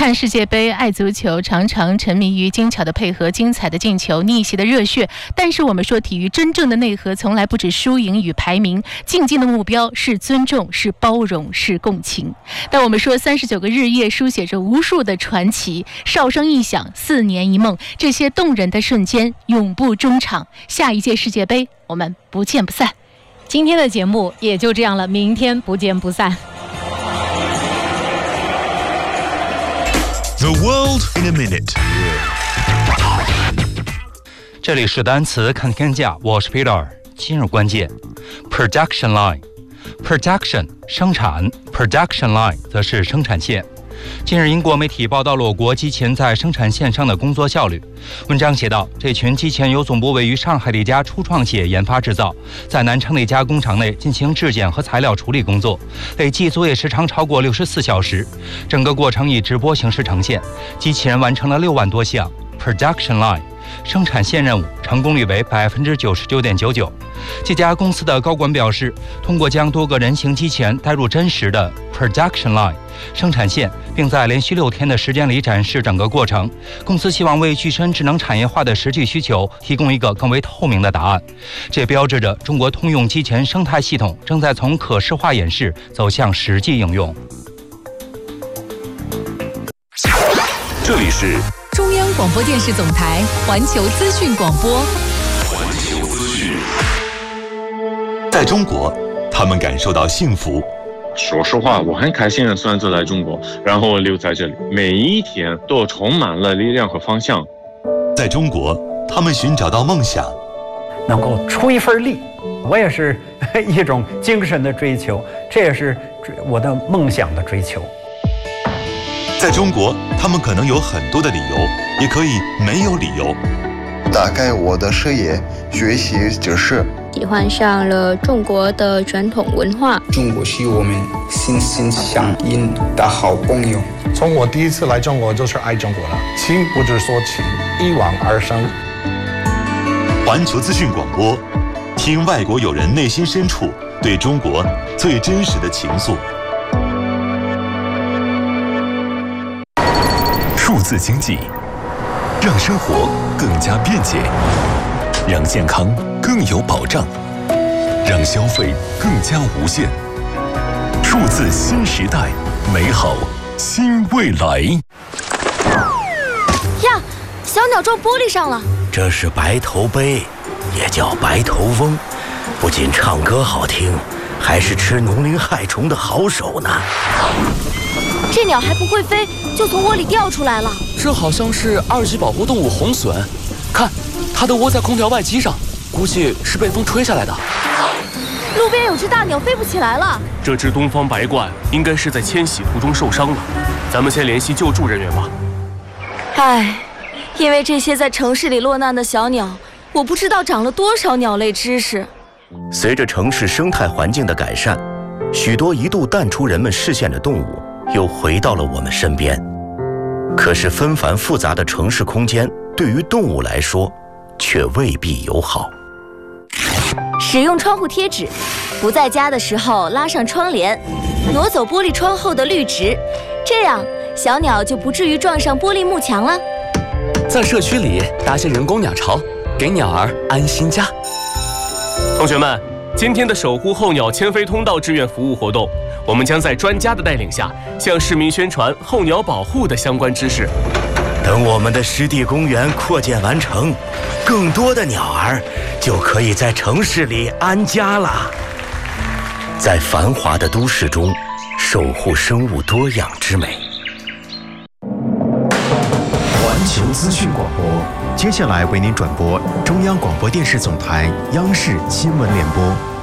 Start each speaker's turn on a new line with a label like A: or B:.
A: 看世界杯、爱足球，常常沉迷于精巧的配合、精彩的进球、逆袭的热血。但是我们说，体育真正的内核，从来不止输赢与排名，竞技的目标是尊重、是包容、是共情。但我们说，39个日夜书写着无数的传奇，哨声一响，4年一梦，这些动人的瞬间永不终场。下一届世界杯，我们不见不散。
B: 今天的节目也就这样了，明天不见不散。
C: The world in a minute。
D: 这里是单词看天价，我是 Peter。今日关键 ：production line。production 生产 ，production line 则是生产线。近日，英国媒体报道了我国机器人在生产线上的工作效率。文章写道，这群机器人由总部位于上海的一家初创企业研发制造，在南昌的一家工厂内进行质检和材料处理工作，累计作业时长超过64小时。整个过程以直播形式呈现，机器人完成了6万多项 production line 生产线任务，成功率为99.99%。这家公司的高管表示，通过将多个人形机器人带入真实的 production line 生产线，并在连续6天的时间里展示整个过程，公司希望为具身智能产业化的实际需求提供一个更为透明的答案。这标志着中国通用机器人生态系统正在从可视化演示走向实际应用。
C: 这里是
E: 中央广播电视总台环球资讯广播。
C: 环球资讯。在中国，他们感受到幸福。
F: 说实话，我很开心的选择来中国，然后留在这里，每一天都充满了力量和方向。
C: 在中国，他们寻找到梦想，
G: 能够出一份力，我也是一种精神的追求，这也是我的梦想的追求。
C: 在中国，他们可能有很多的理由，也可以没有理由。
H: 打开我的视野，学习知识，
I: 喜欢上了中国的传统文化。
J: 中国是我们心心相印的好朋友。
K: 从我第一次来中国就是爱中国了，情不是说情，一往而生。
C: 环球资讯广播，听外国友人内心深处对中国最真实的情愫。数字经济，让生活更加便捷，让健康更有保障，让消费更加无限。数字新时代，美好新未来。
L: 呀，小鸟撞玻璃上了。
M: 这是白头鹎，也叫白头翁，不仅唱歌好听，还是吃农林害虫的好手呢。
L: 这鸟还不会飞，就从窝里掉出来了。
N: 这好像是2级保护动物红隼，看，它的窝在空调外机上，估计是被风吹下来的。
L: 路边有只大鸟飞不起来了。
N: 这只东方白鹳应该是在迁徙途中受伤了，咱们先联系救助人员吧。
L: 唉，因为这些在城市里落难的小鸟，我不知道长了多少鸟类知识。
M: 随着城市生态环境的改善，许多一度淡出人们视线的动物又回到了我们身边。可是纷繁复杂的城市空间对于动物来说却未必友好。
L: 使用窗户贴纸，不在家的时候拉上窗帘，挪走玻璃窗后的绿植，这样小鸟就不至于撞上玻璃幕墙了。
N: 在社区里搭些人工鸟巢，给鸟儿安心家。同学们，今天的守护候鸟迁飞通道志愿服务活动，我们将在专家的带领下，向市民宣传候鸟保护的相关知识。
M: 等我们的湿地公园扩建完成，更多的鸟儿就可以在城市里安家了。在繁华的都市中，守护生物多样之美。
O: 环球资讯广播，接下来为您转播中央广播电视总台央视新闻联播。